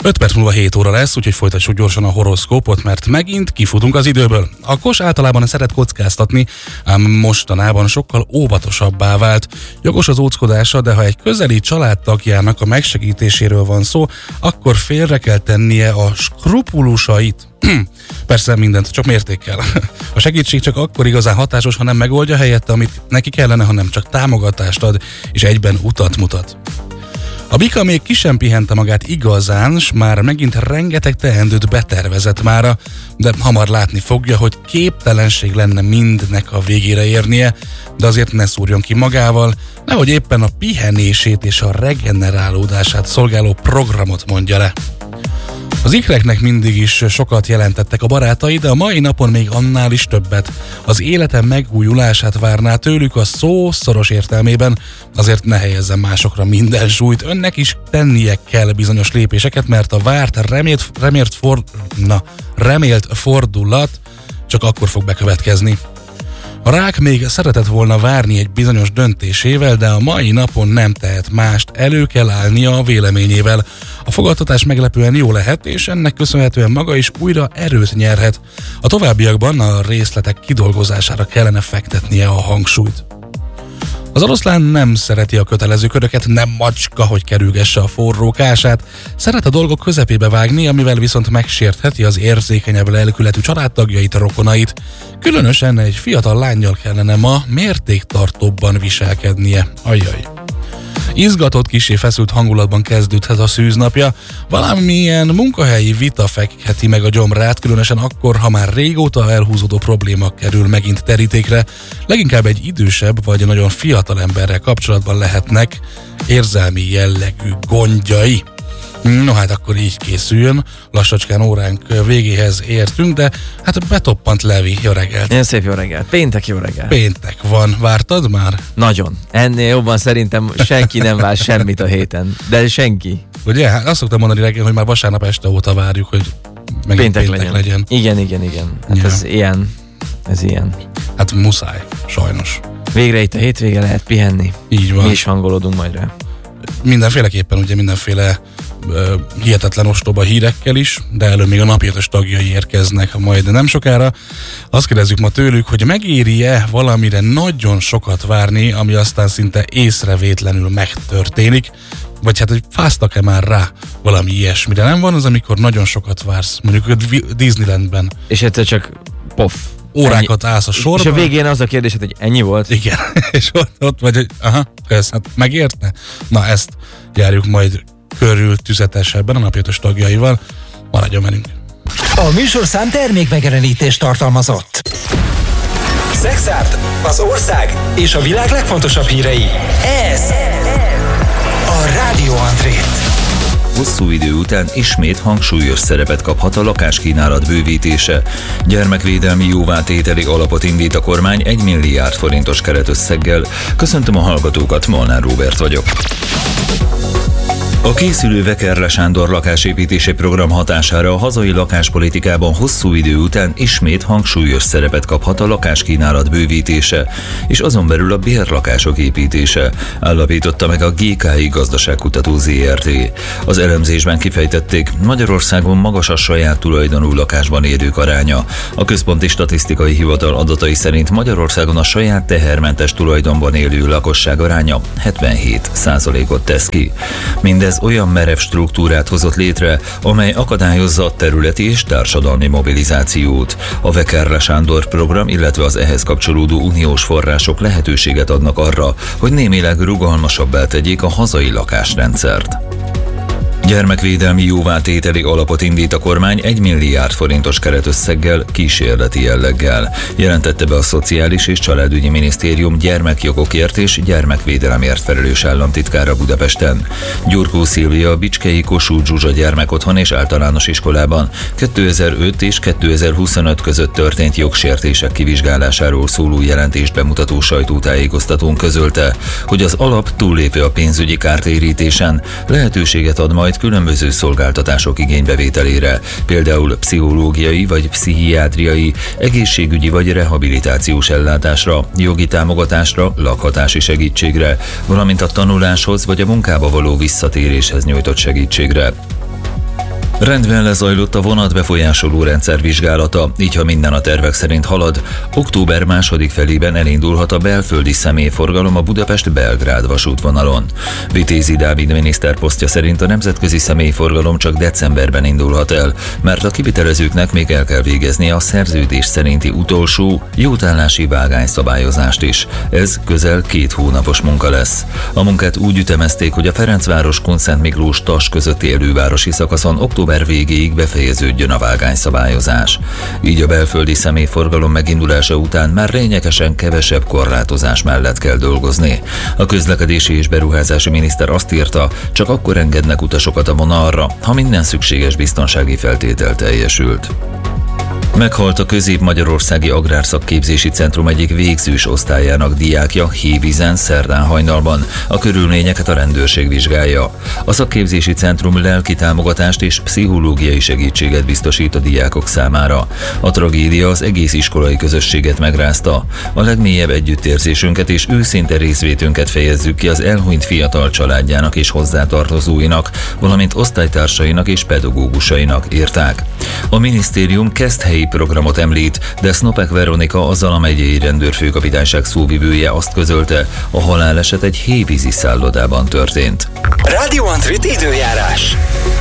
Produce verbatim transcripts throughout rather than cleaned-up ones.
öt perc múlva hét óra lesz, úgyhogy folytassuk gyorsan a horoszkópot, mert megint kifutunk az időből. A Kos általában szeret kockáztatni, ám mostanában sokkal óvatosabbá vált. Jogos az óckodása, de ha egy közeli családtagjának a megsegítéséről van szó, akkor félre kell tennie a skrupulusait. Persze mindent, csak mértékkel. A segítség csak akkor igazán hatásos, ha nem megoldja helyette, amit neki kellene, hanem csak támogatást ad, és egyben utat mutat. A bika még ki sem pihente magát igazán, s már megint rengeteg teendőt betervezett mára, de hamar látni fogja, hogy képtelenség lenne mindnek a végére érnie, de azért ne szúrjon ki magával, nehogy éppen a pihenését és a regenerálódását szolgáló programot mondja le. Az ikreknek mindig is sokat jelentettek a barátai, de a mai napon még annál is többet. Az élete megújulását várná tőlük a szó szoros értelmében, azért ne helyezzen másokra minden súlyt. Önnek is tennie kell bizonyos lépéseket, mert a várt, remélt, remélt, for, na, remélt fordulat csak akkor fog bekövetkezni. A rák még szeretett volna várni egy bizonyos döntésével, de a mai napon nem tehet mást, elő kell állnia a véleményével. A fogadtatás meglepően jó lehet, és ennek köszönhetően maga is újra erőt nyerhet. A továbbiakban a részletek kidolgozására kellene fektetnie a hangsúlyt. Az oroszlán nem szereti a kötelező köröket, nem macska, hogy kerülgesse a forró kását. Szeret a dolgok közepébe vágni, amivel viszont megsértheti az érzékenyebb lelkületű családtagjait, rokonait. Különösen egy fiatal lánnyal kellene ma mértéktartóbban viselkednie. Ajjaj. Izgatott, kissé feszült hangulatban kezdődhet a szűznapja, valamilyen munkahelyi vita fekheti meg a gyomrát, különösen akkor, ha már régóta elhúzódó probléma kerül megint terítékre, leginkább egy idősebb vagy nagyon fiatal emberrel kapcsolatban lehetnek érzelmi jellegű gondjai. No hát akkor így készüljön, lassacskán óránk végéhez értünk, de hát betoppant Levi, jó reggelt. Ilyen szép jó reggelt. Péntek jó reggelt. Péntek van, vártad már? Nagyon. Ennél jobban szerintem senki nem vár semmit a héten, de senki. Ugye, hát azt szoktam mondani reggel, hogy már vasárnap este óta várjuk, hogy megint péntek, péntek legyen. legyen. Igen, igen, igen. Hát ja. ez ilyen, ez ilyen. Hát muszáj, sajnos. Végre itt a hétvége lehet pihenni. Így van. Mi is hangolódunk majd rá. Mindenféleképpen ugye mindenféle uh, hihetetlen ostoba hírekkel is, de elő még a napirtos tagjai érkeznek majd nem sokára. Azt kérdezzük ma tőlük, hogy megéri-e valamire nagyon sokat várni, ami aztán szinte észrevétlenül megtörténik, vagy hát, hogy fáztak-e már rá valami ilyesmire. Nem van az, amikor nagyon sokat vársz, mondjuk a Disneylandben. És egyszer csak pof. Órákat ennyi. Állsz a sorban. És a végén az a kérdés, hogy ennyi volt? Igen, és ott, ott vagy, hogy aha, ez hát megérte? Na ezt járjuk majd körül tüzetesebben a napirtos tagjaival. Maradjon velünk. A műsorszám termék megjelenítést tartalmazott. Szexárd, az ország és a világ legfontosabb hírei. Ez a Rádió Andrét. Hosszú idő után ismét hangsúlyos szerepet kaphat a lakáskínálat bővítése. Gyermekvédelmi jóvátételi alapot indít a kormány egy milliárd forintos keretösszeggel. Köszöntöm a hallgatókat, Molnár Róbert vagyok. A készülő Vekerle Sándor lakásépítési program hatására a hazai lakáspolitikában hosszú idő után ismét hangsúlyos szerepet kaphat a lakáskínálat bővítése, és azon belül a bérlakások építése, állapította meg a gé ká i Gazdaságkutató zé er té. Az elemzésben kifejtették, Magyarországon magas a saját tulajdonú lakásban élők aránya. A Központi Statisztikai Hivatal adatai szerint Magyarországon a saját tehermentes tulajdonban élő lakosság aránya hetvenhét százalékot tesz ki. Mindez olyan merev struktúrát hozott létre, amely akadályozza a területi és társadalmi mobilizációt. A Vekerle Sándor program, illetve az ehhez kapcsolódó uniós források lehetőséget adnak arra, hogy némileg rugalmasabbá tegyék a hazai lakásrendszert. Gyermekvédelmi jóvátételi alapot indít a kormány egy milliárd forintos keretösszeggel, kísérleti jelleggel. Jelentette be a Szociális és Családügyi Minisztérium gyermekjogokért és gyermekvédelemért felelős államtitkára Budapesten. Gyurkó Szilvia a Bicskei Kossuth Zsuzsa gyermekotthon és általános iskolában kétezer-öt és kétezer-huszonöt között történt jogsértések kivizsgálásáról szóló jelentést bemutató sajtótájékoztatón közölte, hogy az alap túllépő a pénzügyi kártérítésen lehetőséget ad majd különböző szolgáltatások igénybevételére, például pszichológiai vagy pszichiátriai, egészségügyi vagy rehabilitációs ellátásra, jogi támogatásra, lakhatási segítségre, valamint a tanuláshoz vagy a munkába való visszatéréshez nyújtott segítségre. Rendben lezajlott a vonat befolyásoló rendszer vizsgálata, így ha minden a tervek szerint halad, október második felében elindulhat a belföldi személyforgalom a Budapest-Belgrád vasútvonalon. Vitézi Dávid miniszter posztja szerint a nemzetközi személyforgalom csak decemberben indulhat el, mert a kivitelezőknek még el kell végeznie a szerződés szerinti utolsó jótállási vágányszabályozást is. Ez közel két hónapos munka lesz. A munkát úgy ütemezték, hogy a Ferencváros-Kunszent Miklós-Tas közötti elővárosi szakaszon október végéig befejeződjön a vágányszabályozás. Így a belföldi személyforgalom megindulása után már lényegesen kevesebb korlátozás mellett kell dolgozni. A közlekedési és beruházási miniszter azt írta, csak akkor engednek utasokat a vonalra, ha minden szükséges biztonsági feltétel teljesült. Meghalt a Közép-Magyarországi Agrárszakképzési Centrum egyik végzős osztályának diákja Hévízen szerdán hajnalban. A körülményeket a rendőrség vizsgálja. A szakképzési centrum lelki támogatást és pszichológiai segítséget biztosít a diákok számára. A tragédia az egész iskolai közösséget megrázta. A legmélyebb együttérzésünket és őszinte részvétünket fejezzük ki az elhunyt fiatal családjának és hozzátartozóinak, valamint osztálytársainak és pedagógusainak, írták. A minisztérium kezd helyi programot említ, de Snopek Veronika, a Zala megyei rendőrfőkapitányság szóvivője azt közölte, a haláleset egy hévízi szállodában történt. Rádió Antrit időjárás.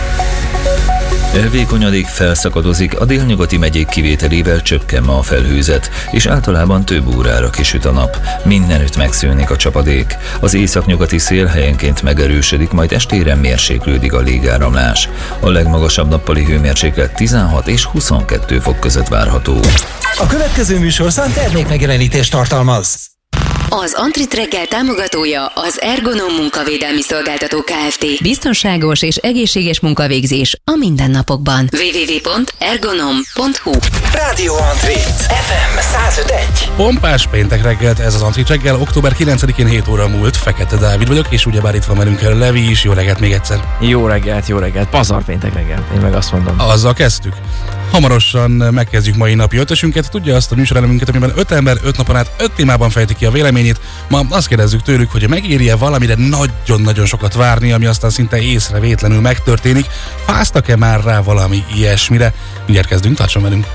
Elvékonyadik, felszakadozik, a délnyugati megyék kivételével csökken ma a felhőzet, és általában több órára kisüt a nap. Mindenütt megszűnik a csapadék. Az északnyugati szél helyenként megerősödik, majd estére mérséklődik a légáramlás. A legmagasabb nappali hőmérséklet tizenhat és huszonkettő fok között várható. A következő műsorszám termékmegjelenítést tartalmaz. Az Antrit reggel támogatója az Ergonom munkavédelmi szolgáltató Kft. Biztonságos és egészséges munkavégzés a mindennapokban. double-u double-u double-u pont ergonom pont hu Rádió Antrit ef em száz öt egy. Pompás péntek reggelt, ez az Antrit reggel, október kilencedikén hét óra múlt, Fekete Dávid vagyok, és ugyebár itt van velünk Levi is, jó reggelt még egyszer. Jó reggelt, jó reggelt. Pazar péntek reggel. Én meg azt mondom. Azzal kezdtük. Hamarosan megkezdjük mai napi ötösünket, tudja azt a műsorelemünket, amiben öt ember öt napon át öt témában fejti ki a véleményét. Ma azt kérdezzük tőlük, hogy megéri-e valamire nagyon-nagyon sokat várni, ami aztán szinte észrevétlenül megtörténik. Fáztak-e már rá valami ilyesmire? Mindjárt kezdünk, tartson velünk!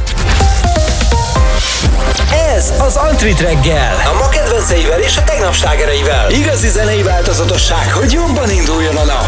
Ez az Antrit reggel. A ma kedvenceivel és a tegnap slágereivel. Igazi zenei változatosság, hogy jobban induljon a nap.